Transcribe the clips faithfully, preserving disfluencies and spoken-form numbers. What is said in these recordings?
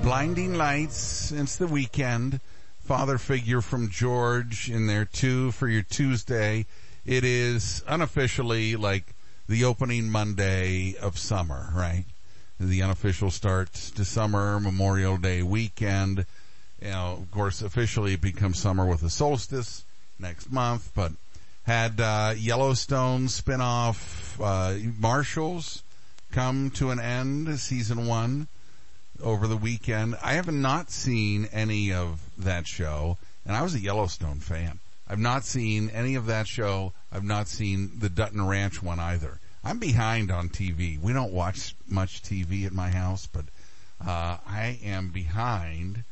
Blinding Lights. It's the weekend. Father Figure from George in there too for your Tuesday. It is unofficially like the opening Monday of summer, right? The unofficial start to summer, Memorial Day weekend. You know, of course, officially it becomes summer with the solstice next month, but had uh, Yellowstone spinoff uh, Marshals come to an end, season one, over the weekend. I have not seen any of that show, and I was a Yellowstone fan. I've not seen any of that show. I've not seen the Dutton Ranch one either. I'm behind on T V. We don't watch much T V at my house, but uh I am behind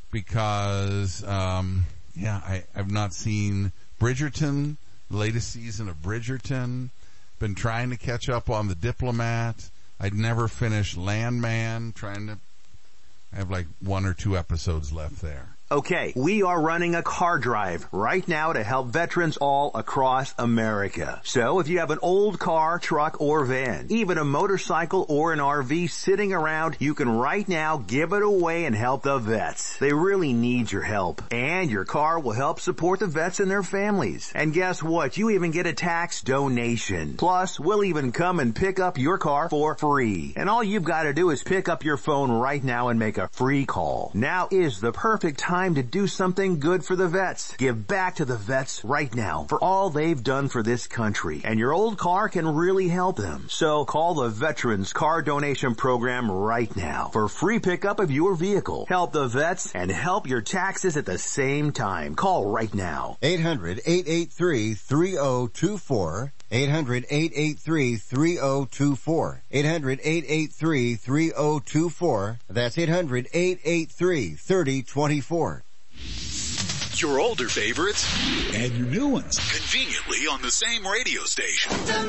because, um yeah, I, I've not seen Bridgerton, the latest season of Bridgerton. Been trying to catch up on The Diplomat. I'd never finished Landman, trying to I have like one or two episodes left there. Okay, we are running a car drive right now to help veterans all across America. So if you have an old car, truck, or van, even a motorcycle or an R V sitting around, you can right now give it away and help the vets. They really need your help. And your car will help support the vets and their families. And guess what? You even get a tax donation. Plus, we'll even come and pick up your car for free. And all you've got to do is pick up your phone right now and make a free call. Now is the perfect time to do something good for the vets. Give back to the vets right now for all they've done for this country. And your old car can really help them. So call the Veterans Car Donation Program right now for free pickup of your vehicle. Help the vets and help your taxes at the same time. Call right now. eight hundred, eight eight three, three oh two four. eight hundred, eight eight three, three oh two four. eight hundred, eight eight three, three oh two four. That's eight hundred, eight eight three, three oh two four. Your older favorites and your new ones conveniently on the same radio station.